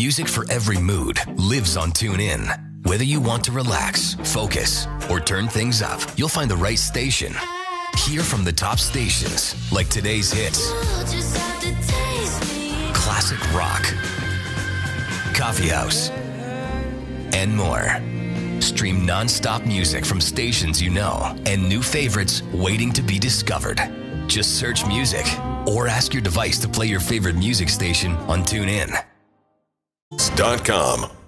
Music for every mood lives on TuneIn. Whether you want to relax, focus, or turn things up, you'll find the right station. Hear from the top stations like today's hits, classic rock, coffee house, and more. Stream non-stop music from stations you know and new favorites waiting to be discovered. Just search music or ask your device to play your favorite music station on TuneIn. .com.